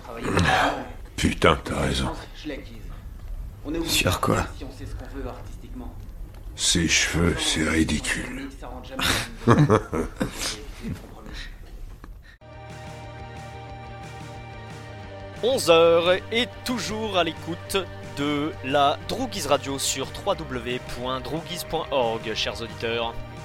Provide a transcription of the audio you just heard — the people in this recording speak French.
Putain, t'as raison. Sur quoi? Ses cheveux, c'est ridicule. 11h et toujours à l'écoute de la Droogies Radio sur www.droogies.org, chers auditeurs.